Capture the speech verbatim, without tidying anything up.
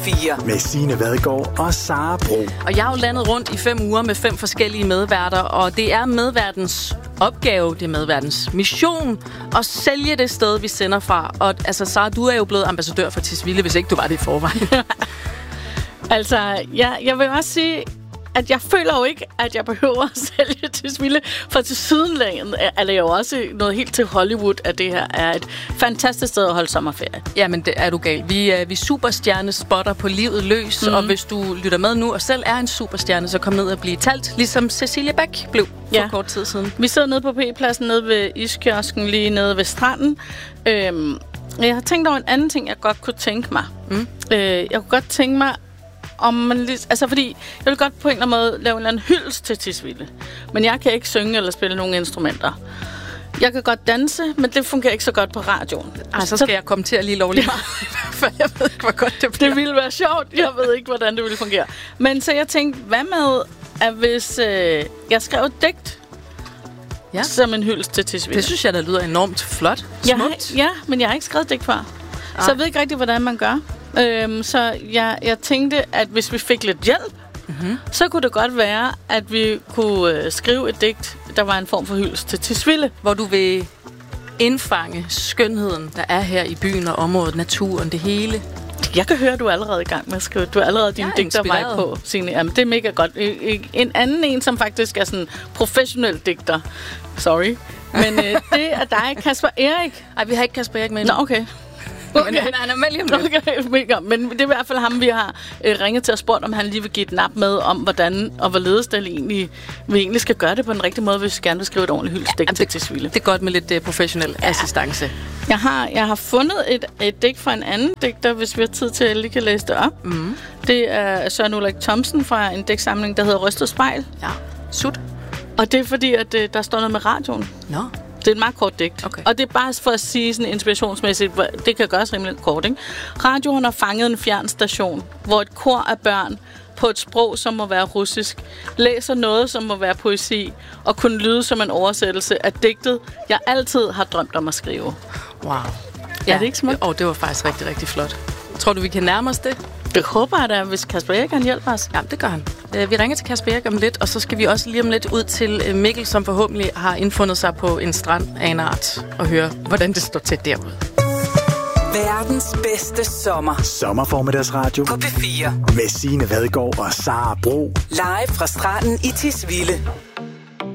fire. Med Signe Vadgaard og Sara Bro. Og jeg har jo landet rundt i fem uger med fem forskellige medværter, og det er medværtens opgave, det er medværtens mission at sælge det sted, vi sender fra. Og altså, Sara, du er jo blevet ambassadør for Tisvilde, hvis ikke du var det i forvejen. altså, jeg, jeg vil også sige, at jeg føler jo ikke, at jeg behøver at sælge Tisvilde, for til sydenlandet er det jo også noget helt til Hollywood, at det her er et fantastisk sted at holde sommerferie. Jamen, det er du gal. Vi er vi superstjernespotter på livet løs, mm. og hvis du lytter med nu og selv er en superstjerne, så kom ned og blive talt, ligesom Cecilie Bæk blev for ja. kort tid siden. Vi sidder nede på P-pladsen nede ved iskiosken, lige nede ved stranden. Øhm, jeg har tænkt over en anden ting, jeg godt kunne tænke mig. Mm. Øh, jeg kunne godt tænke mig, om man lige, altså fordi, jeg vil godt på en eller anden måde lave en eller anden hyldest til Tisvilde. Men jeg kan ikke synge eller spille nogen instrumenter. Jeg kan godt danse, men det fungerer ikke så godt på radioen. Ej, så skal så jeg komme til at lige lovligt meget, for jeg ved ikke, hvor godt det bliver. Det ville være sjovt. Jeg ved ikke, hvordan det ville fungere. Men så jeg tænkte, hvad med, at hvis øh, jeg skrev et digt, ja. som en hyldest til Tisvilde? Det synes jeg, der lyder enormt flot. Smukt. Jeg, ja, men jeg har ikke skrevet digt før. Ej. Så jeg ved ikke rigtig, hvordan man gør. Øhm, så jeg, jeg tænkte, at hvis vi fik lidt hjælp, mm-hmm. så kunne det godt være, at vi kunne øh, skrive et digt, der var en form for hyldest til Tisvilde. Hvor du vil indfange skønheden, der er her i byen og området, naturen, det hele. Jeg kan høre, at du er allerede i gang med at skrive. Du er allerede din digtervej på, Signe. Jamen, det er mega godt. En anden en, som faktisk er sådan professionel digter. Sorry. Men øh, det er dig, Kasper Erik. Nej, vi har ikke Kasper Erik med. Nå, okay. Okay. Men han, han er med lige om lidt. Okay, mega. Men det er i hvert fald ham, vi har øh, ringet til og spurgt, om han lige vil give et nap med, om hvordan og hvorledes det egentlig, vi egentlig skal gøre det på den rigtige måde, hvis vi gerne vil skrive et ordentligt hyldestdigt ja, til Tisvilde. Det er godt med lidt uh, professionel ja. assistance. Jeg har, jeg har fundet et, et digt fra en anden digter, hvis vi har tid til, at jeg lige kan læse det op. Mm. Det er Søren Ulrik Thomsen fra en digtsamling, der hedder Rystet Spejl. Ja, sut. Og det er fordi, at uh, der står noget med radioen. Nå. Det er et meget kort digt. Okay. Og det er bare for at sige sådan inspirationsmæssigt, det kan gøres rimelig kort, ikke? Radioen har fanget en fjern station, hvor et kor af børn på et sprog, som må være russisk, læser noget, som må være poesi, og kunne lyde som en oversættelse af digtet, jeg altid har drømt om at skrive. Wow. Ja, er det ikke smukt? Og det var faktisk rigtig, rigtig flot. Tror du, vi kan nærme os det? Det håber jeg da, hvis Kasper Erik kan hjælpe os. Ja, det gør han. Vi ringer til Kasper Erik om lidt, og så skal vi også lige om lidt ud til Mikkel, som forhåbentlig har indfundet sig på en strand af en art, og høre, hvordan det står til derude. Verdens bedste sommer. Sommerformiddagsradio på P fire. Med Signe Vadgaard og Sara Bro. Live fra stranden i Tisvilde.